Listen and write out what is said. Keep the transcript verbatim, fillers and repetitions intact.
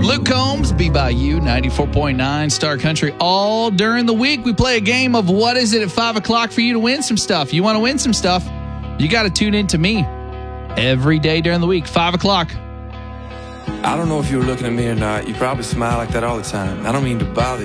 Luke Combs, Be By You, ninety-four point nine Star Country. All during the week, we play a game of what is it at five o'clock for you to win some stuff. You want to win some stuff, you got to tune in to me every day during the week, five o'clock. I don't know if you were looking at me or not. You probably smile like that all the time. I don't mean to bother